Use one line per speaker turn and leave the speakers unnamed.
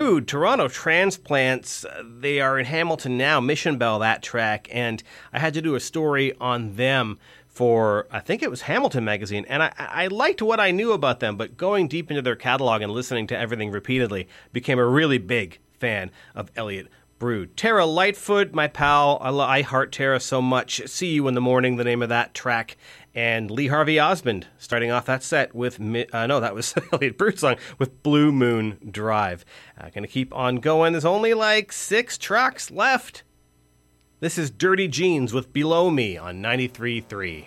Brood, Toronto Transplants. They are in Hamilton now, Mission Bell, that track. And I had to do a story on them for, I think it was Hamilton Magazine. And I liked what I knew about them, but going deep into their catalog and listening to everything repeatedly became a really big fan of Elliot Brood. Tara Lightfoot, my pal. I heart Tara so much. See You in the Morning, the name of that track. And Lee Harvey Osmond starting off that set with, that was Elliot Brood's song, with Blue Moon Drive. Going to keep on going. There's only like 6 tracks left. This is Dirty Jeans with Below Me on 93.3.